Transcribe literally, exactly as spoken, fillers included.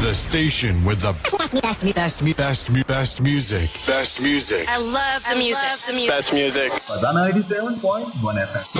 The station with the best, me, best, me, best, me, best, me, best music. Best music. I love the music. I love the music. Best music. ninety-seven point one F M.